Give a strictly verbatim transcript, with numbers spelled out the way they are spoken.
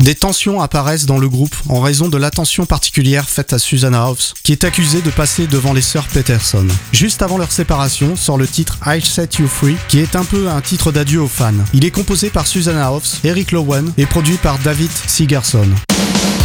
Des tensions apparaissent dans le groupe en raison de l'attention particulière faite à Susanna Hoffs, qui est accusée de passer devant les sœurs Peterson. Juste avant leur séparation sort le titre I'll Set You Free, qui est un peu un titre d'adieu aux fans. Il est composé par Susanna Hoffs, Eric Lowen et produit par David Sigerson.